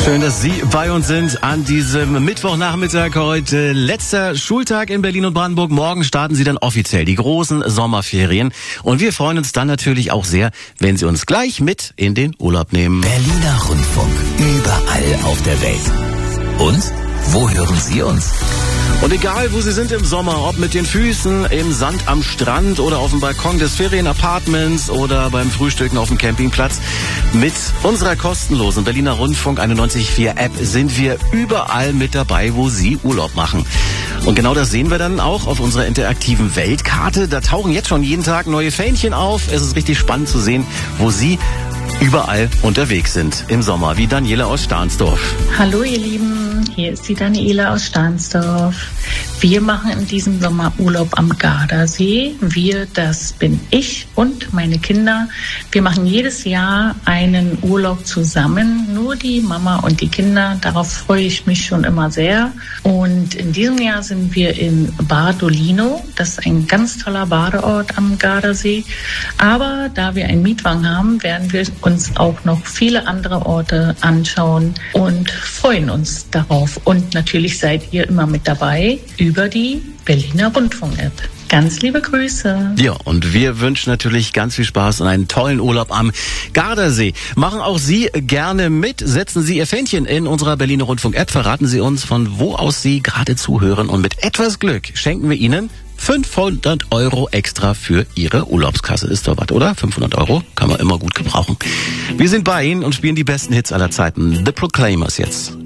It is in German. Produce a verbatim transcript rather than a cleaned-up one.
Schön, dass Sie bei uns sind an diesem Mittwochnachmittag heute. Letzter Schultag in Berlin und Brandenburg. Morgen starten Sie dann offiziell die großen Sommerferien. Und wir freuen uns dann natürlich auch sehr, wenn Sie uns gleich mit in den Urlaub nehmen. Berliner Rundfunk. Überall auf der Welt. Und wo hören Sie uns? Und egal, wo Sie sind im Sommer, ob mit den Füßen im Sand am Strand oder auf dem Balkon des Ferienapartments oder beim Frühstücken auf dem Campingplatz, mit unserer kostenlosen Berliner Rundfunk einundneunzig Komma vier App sind wir überall mit dabei, wo Sie Urlaub machen. Und genau das sehen wir dann auch auf unserer interaktiven Weltkarte. Da tauchen jetzt schon jeden Tag neue Fähnchen auf. Es ist richtig spannend zu sehen, wo Sie überall unterwegs sind im Sommer, wie Daniela aus Stahnsdorf. Hallo ihr Lieben, hier ist die Daniela aus Stahnsdorf. Wir machen in diesem Sommer Urlaub am Gardasee. Wir, das bin ich und meine Kinder. Wir machen jedes Jahr einen Urlaub zusammen, nur die Mama und die Kinder. Darauf freue ich mich schon immer sehr. Und in diesem Jahr sind wir in Bardolino. Das ist ein ganz toller Badeort am Gardasee. Aber da wir einen Mietwagen haben, werden wir uns auch noch viele andere Orte anschauen und freuen uns darauf. Und natürlich seid ihr immer mit dabei über die Berliner Rundfunk-App. Ganz liebe Grüße. Ja, und wir wünschen natürlich ganz viel Spaß und einen tollen Urlaub am Gardasee. Machen auch Sie gerne mit. Setzen Sie Ihr Fähnchen in unserer Berliner Rundfunk-App. Verraten Sie uns, von wo aus Sie gerade zuhören. Und mit etwas Glück schenken wir Ihnen fünfhundert Euro extra für Ihre Urlaubskasse. Ist doch was, oder? fünfhundert Euro kann man immer gut gebrauchen. Wir sind bei Ihnen und spielen die besten Hits aller Zeiten. The Proclaimers jetzt.